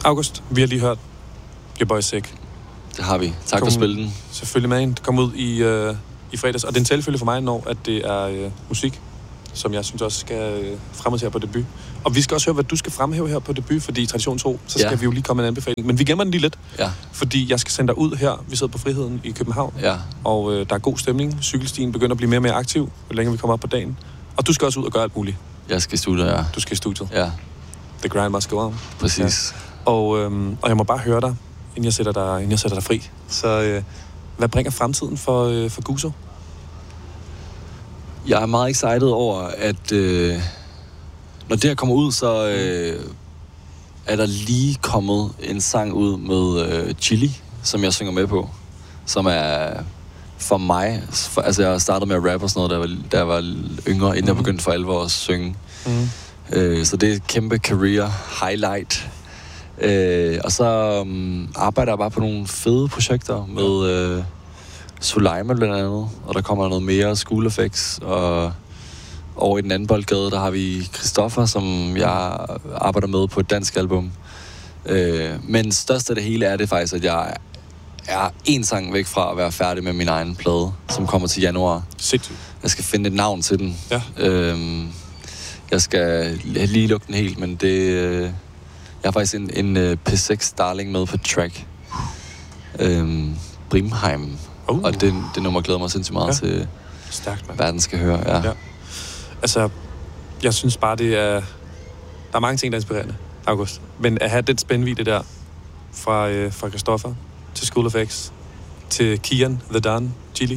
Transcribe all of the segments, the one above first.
August, vi har lige hørt Your Boy Sick. Det har vi. Tak for at spille den. Selvfølgelig med en. Det kom ud i fredags, og det er en selvfølge for mig, når at det er musik, som jeg synes også skal fremhæve her på debut. Og vi skal også høre, hvad du skal fremhæve her på debut, fordi tradition tro, så skal vi jo lige komme med en anbefaling. Men vi gemmer den lige lidt, fordi jeg skal sende dig ud her. Vi sidder på Friheden i København, og der er god stemning. Cykelstien begynder at blive mere og mere aktiv, jo længere vi kommer op på dagen. Og du skal også ud og gøre alt muligt. Jeg skal i studiet, ja. Du skal i studiet. Ja. The grind must go on. Præcis. Ja. Og jeg må bare høre dig, inden jeg sætter dig fri. Så hvad bringer fremtiden for Guzo? Jeg er meget excited over, at når det her kommer ud, så er der lige kommet en sang ud med Chili, som jeg synger med på, som er for mig. Altså jeg startede med at rappe og sådan noget, da jeg var yngre, inden jeg begyndte for alvor at synge. Så det er et kæmpe career highlight. Og så arbejder jeg bare på nogle fede projekter med Soleima blandt andet, og der kommer noget mere School Effects, og over i den anden boldgade, der har vi Christoffer, som jeg arbejder med på et dansk album. Men størst af det hele er det faktisk, at jeg er en sang væk fra at være færdig med min egen plade, som kommer til januar. Sindssygt. Jeg skal finde et navn til den. Ja. Jeg skal lige lukke den helt, men det... Jeg har faktisk en P6 Darling med på track. Brimheim. Og det nummer glæder mig sindssygt meget til. Stærkt, man. Verden skal høre, ja. Altså, jeg synes bare, det er... Der er mange ting, der er inspirerende, August. Men at have den spændvidde der, fra Christoffer til School of X, til Kian, The Don, Chili,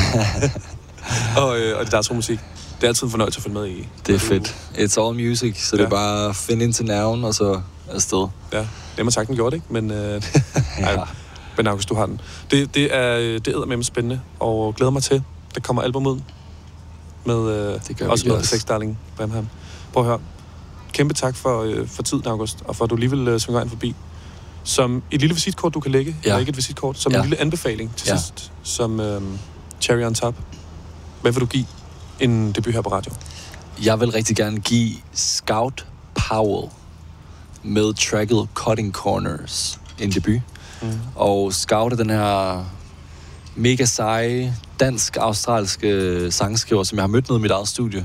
og det der musik. Det er altid en fornøjelse at følge med i. Det er fedt. It's all music, så det er bare at finde ind til nerven, og så afsted. Ja, det har sagt, den gjorde det, ikke? Men, men August, du har den. Det er spændende, og glæder mig til. Der kommer album ud med også med P6 Darling Brimheim. Prøv at høre. Kæmpe tak for tiden, August, og for at du lige vil svinge vejen forbi. Som et lille visitkort, du kan lægge, eller ikke et visitkort, som en lille anbefaling til sidst, som cherry on top. Hvad vil du give en debut her på radio? Jeg vil rigtig gerne give Scout Powell med tracket Cutting Corners en debut. Og Scout er den her mega seje dansk-australske sangskriver, som jeg har mødt nede i mit eget studie.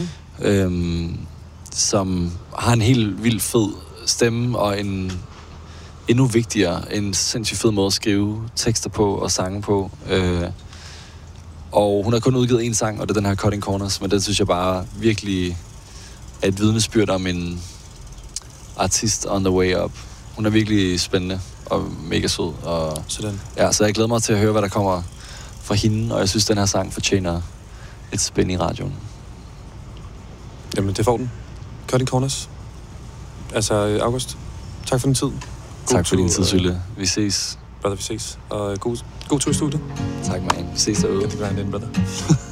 Som har en helt vildt fed stemme og en endnu vigtigere, en sindssygt fed måde at skrive tekster på og sange på. Og hun har kun udgivet en sang, og det er den her Cutting Corners, men den synes jeg bare virkelig er et vidnesbyrd om en artist on the way up. Hun er virkelig spændende og mega sød. Og sådan. Ja, så jeg glæder mig til at høre, hvad der kommer fra hende, og jeg synes, den her sang fortjener et spænd i radioen. Jamen, det får den. Cutting Corners. Altså, August, tak for din tid. Tak for din tid, Sylle. Vi ses. Brother, vi ses. Og god tur i studiet. Tak, man. Vi ses derude. Get the grind in, brother.